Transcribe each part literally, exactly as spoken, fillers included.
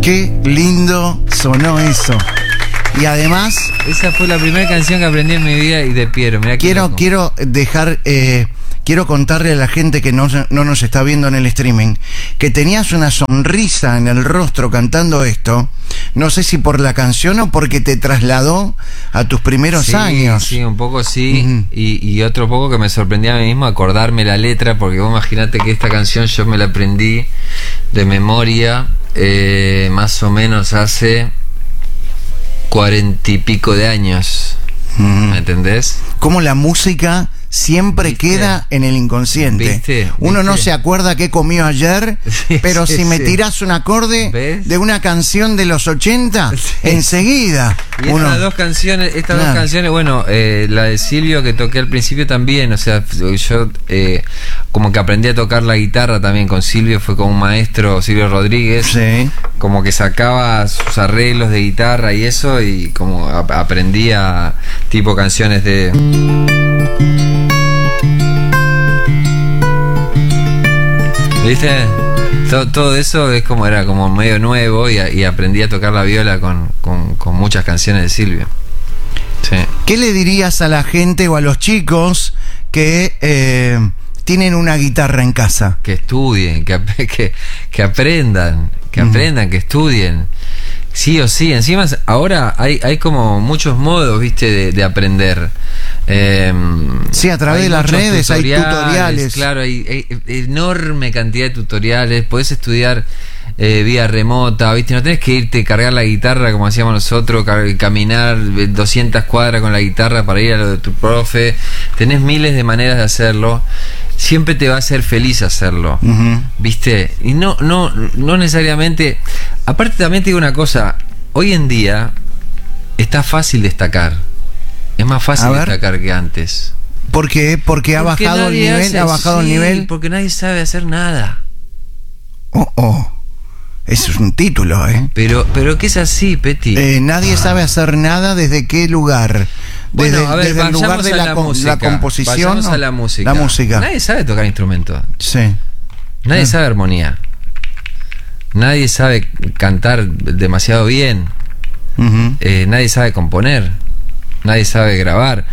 Qué lindo sonó eso. Y además... Esa fue la primera canción que aprendí en mi vida y de Piero. Mirá quiero, quiero dejar... Eh, quiero contarle a la gente que no, no nos está viendo en el streaming que tenías una sonrisa en el rostro cantando esto. No sé si por la canción o porque te trasladó a tus primeros sí, años. Sí, un poco sí. Uh-huh. y, y otro poco que me sorprendía a mí mismo acordarme la letra, porque vos imaginate que esta canción yo me la aprendí de memoria eh, más o menos hace cuarenta y pico de años. Uh-huh. ¿Me entendés? Cómo la música siempre ¿Viste? Queda en el inconsciente. ¿Viste? Uno ¿Viste? No se acuerda qué comió ayer, sí, pero sí, si me sí. tirás un acorde ¿Ves? de una canción de los ochenta, sí. enseguida. Y uno... estas dos canciones, estas Claro. dos canciones, bueno, eh, la de Silvio que toqué al principio también, o sea, yo eh, como que aprendí a tocar la guitarra también con Silvio, fue como un maestro, Silvio Rodríguez, Sí. como que sacaba sus arreglos de guitarra y eso, y como a- aprendía tipo canciones de... ¿Viste? Todo, todo eso es como era como medio nuevo y, y aprendí a tocar la viola con, con, con muchas canciones de Silvio. Sí. ¿Qué le dirías a la gente o a los chicos que eh, tienen una guitarra en casa? Que estudien, que, ap- que, que aprendan, que Mm. aprendan, que estudien. Sí o sí. Encima ahora hay, hay como muchos modos, viste, de, de aprender. Eh, Sí, a través hay de las muchos redes hay tutoriales. Claro, hay, hay enorme cantidad de tutoriales. Podés estudiar eh, vía remota, viste, no tenés que irte a cargar la guitarra como hacíamos nosotros, car- caminar doscientas cuadras con la guitarra para ir a lo de tu profe. Tenés miles de maneras de hacerlo. Siempre te va a hacer feliz hacerlo. Uh-huh. ¿Viste? Y no, no, no necesariamente. Aparte, también te digo una cosa. Hoy en día está fácil destacar. Es más fácil A ver. destacar que antes. ¿Por qué? Porque ha Porque bajado el nadie nivel, hace- ha bajado el sí, nivel. Porque nadie sabe hacer nada. Oh, oh. Eso es un título, ¿eh? Pero, pero que es así, Peti. Eh, nadie sabe hacer nada. ¿Desde qué lugar? Bueno, Desde, a ver, desde el lugar vayamos de a la, la, com- música. la composición. Vayamos ¿no? a la música. La música. Nadie sabe tocar instrumento. Sí. Nadie Ah. sabe armonía. Nadie sabe cantar demasiado bien. Uh-huh. Eh, nadie sabe componer. Nadie sabe grabar.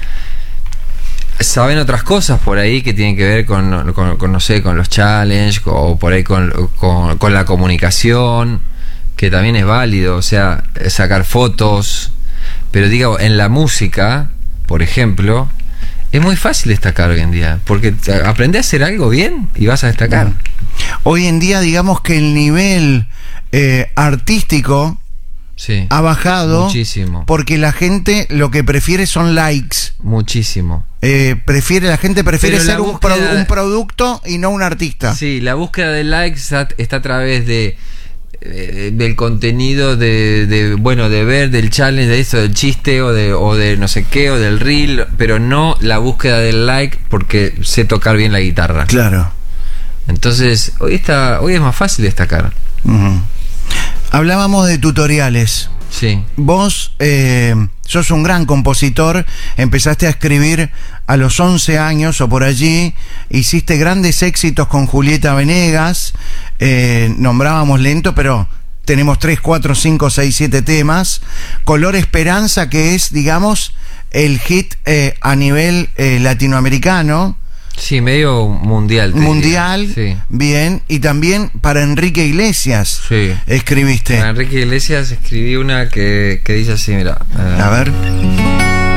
Saben otras cosas por ahí que tienen que ver con, con, con, no sé, con los challenges, o por ahí con, con, con la comunicación, que también es válido, o sea, sacar fotos. Pero digo, en la música, por ejemplo, es muy fácil destacar hoy en día, porque aprendés a hacer algo bien y vas a destacar. Hoy en día, digamos que el nivel eh, artístico Sí. ha bajado Muchísimo. porque la gente lo que prefiere son likes. Muchísimo. Eh, prefiere la gente prefiere Pero la ser un, búsqueda- produ- un producto y no un artista. Sí, la búsqueda de likes está, está a través de eh, del contenido de, de bueno de ver del challenge, de eso, del chiste o de o de no sé qué o del reel, pero no la búsqueda del like porque sé tocar bien la guitarra. Claro. Entonces hoy está hoy es más fácil destacar. Uh-huh. Hablábamos de tutoriales. Sí. Vos eh, sos un gran compositor, empezaste a escribir a los once años o por allí, hiciste grandes éxitos con Julieta Venegas, eh, nombrábamos Lento, pero tenemos tres, cuatro, cinco, seis, siete temas. Color Esperanza, que es, digamos, el hit eh, a nivel eh, latinoamericano. Sí, medio mundial. te Mundial, diría. Sí. bien, y también para Enrique Iglesias Sí. escribiste. Para Enrique Iglesias escribí una que, que dice así, mira. eh, A ver.